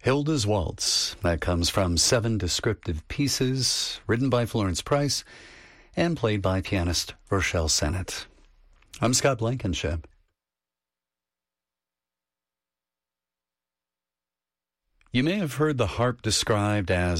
Hilda's Waltz. That comes from 7 descriptive pieces written by Florence Price and played by pianist Rochelle Sennett. I'm Scott Blankenship. You may have heard the harp described as